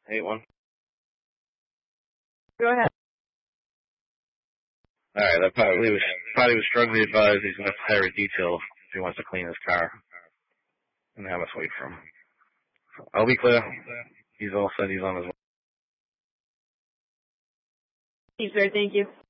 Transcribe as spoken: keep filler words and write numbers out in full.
eight one. Go ahead. All right, that probably was probably was strongly advised he's going to have to hire a detail if he wants to clean his car and have us wait for him. So I'll be clear. He's all set. He's on his way. Sir, thank you.